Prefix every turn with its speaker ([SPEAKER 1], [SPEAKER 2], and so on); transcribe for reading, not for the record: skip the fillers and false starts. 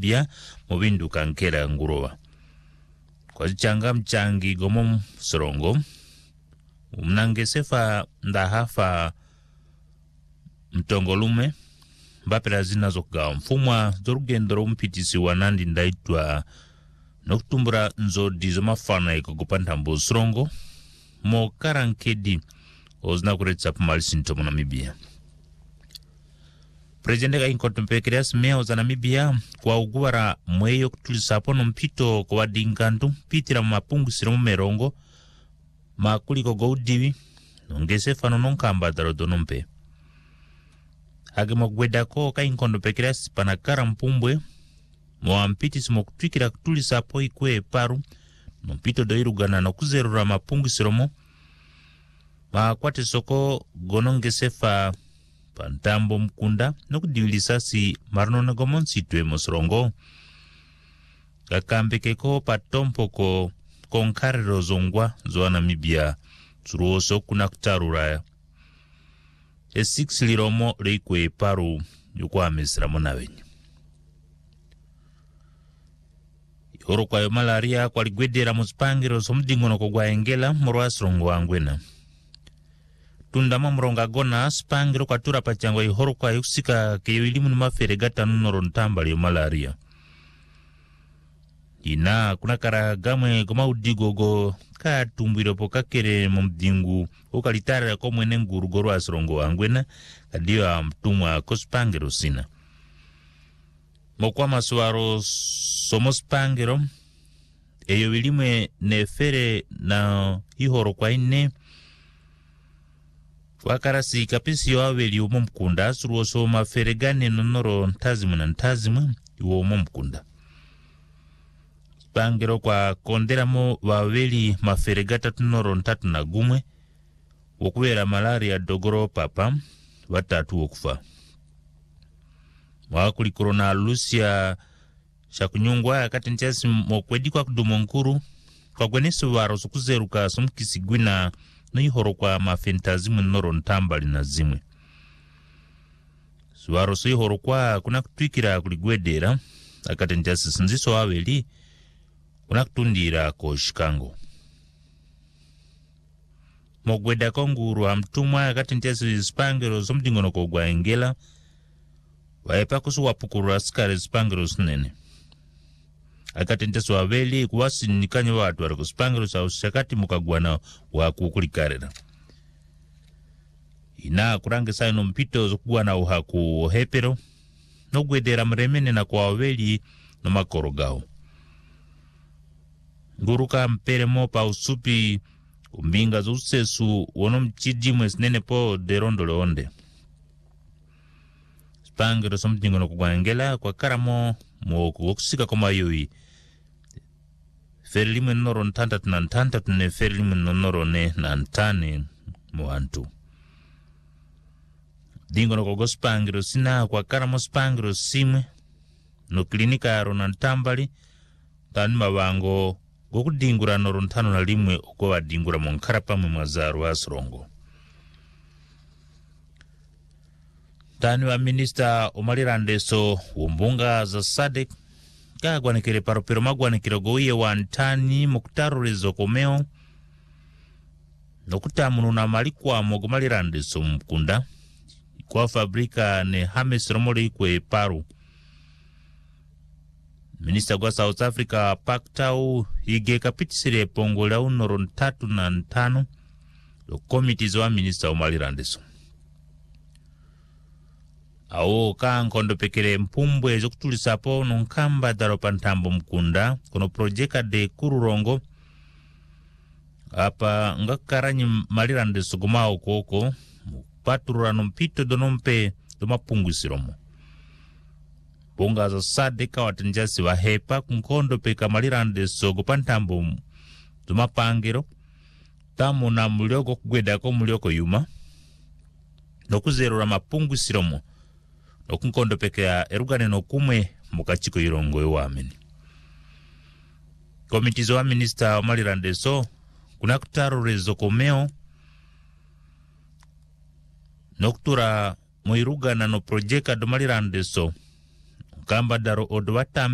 [SPEAKER 1] Namibia mubindu kankera ngurowa kwa changa mchangi gomo sorongo mnangesefa ndahafa mtongolume mbapera zinazokugawa mfumwa zorugendo rumpitisi wanandi ndaitwa nokutumbura nzodi zomafana ikogopantambo sorongo mo karankedi ozina kuretsa pumalisi ntomo Namibia. Presidente ka inkontompekera smeo za Namibia kwa ugwara mweyo kutulisapo no mpito kwa dingandu pitira mapungusiro mumerongo makuliko goudiwi nongesefa nonkamba darodonompe age mogwedako ka inkontompekera panakara mpumbwe mwampitisi mokutwikira kutulisapo ikwe paru no mpito doirugana no kuzerura mapungusiro makwate soko gonongesefa pantambo mkunda nokudiwilisasi marnona gomonsitwe mosorongo kakambekeko patompoko konkarero zongwa zoa Namibia tsuruoso kuna kutarura 6 liromo reikwe paru yukwa mesra monawenyi yoro kwa malaria kwa ligwedera muspangiro somudingono kogwa engela morwa sorongo wangwena tundama mronga gona spangiro kwa tura pachango ihoro kwa yuksika keyoilimu ni mafere gata nunoro ntambali yo malaria. Ina kuna kara gamwe goma udigogo ka tumbwiro po kakere mumdingu ukalitara ko mwene nguru goro asrongo angwena kadio mtumwa ko spangiro sina. Mokwa maswaro somo spangiro eyoilimu nefere na ihoro kwa ine wakarasi kapisi yaweli umo mkunda suruoso maferegane nonoro ntazimu na ntazimu yuo umo mkunda. Spangiro kwa konderamo waweli maferegata tunoro ntatu na gumwe wakuwera malaria dogoro papa watatu wakufa. Wakuli korona Lucia shakunyungwa kati nchasi mokwedi kwa kudumonkuru kwa gwenesu waro sukuzeruka sumkisigwina noihoro kwa mafentazimu noro ntambali na zimwe. Suwaro soihoro kwa kuna kutwikira kuligwedera akati njasi sinziso waweli kuna kutundira ko shikango. Mogweda konguru wa mtumwa akati njasi spangero somdingono kogwa engela waepa kusu wapukuru askari spangero sinene. Akati njasi waweli kuwasi nikanyo watu warako spangero sa ushakati mukagwana wakukulikarera. Ina kurange saino mpito zokuwa na uhaku hepero no gwedera mremene na kwa waweli no makoro gao. Nguruka mpere mopa usupi umbinga zusesu wono mchidimwe sinene po derondo leonde. Spangero somdingono kugwangela kwa karamo kukusika koma yui ferilimu noro ntantatu na ntantatu ne ferilimu noro ne na ntane muantu. Dingono kogo spangiro sina kwa karamo spangiro simwe no klinika yaro na ntambali tani mawango goku dingura noro ntano na limwe ukowa dingura monkarapa mwazaru wa sorongo. Tani wa minister Omalirandeso umbunga za SADC kagwanekere paropero magwanekere goiye wa ntani mukutarurezo komeo nokutamunu na malikwa Omalirandeso mkunda kwa fabrika ne Hames Romoli kwe paru. Minister kwa South Africa Paktau hige kapitisire pongola unoro 3 na 5 lo committees wa minister Omalirandeso. Awo kankondo pekere mpumbwe zokutulisapo nonkamba daropantambo mkunda kono projeka de kururongo apa ngakaranyi Malirandeso gomao koko paturura nompito donompe domapungwisiromo. Bonga za SADC watenjasi wa hepa kunkondo peka Malirandeso gopantambo domapangiro tamu na mulioko kugwedako mulioko yuma nokuzerura mapungwisiromo nokunkondo pekea erugane no kumwe mukachiko irongo ewameni. Komitizo wa minister Omalirandeso kuna kutarurezo komeo nokutura muirugana no projeka do Malirandeso kamba daro odwata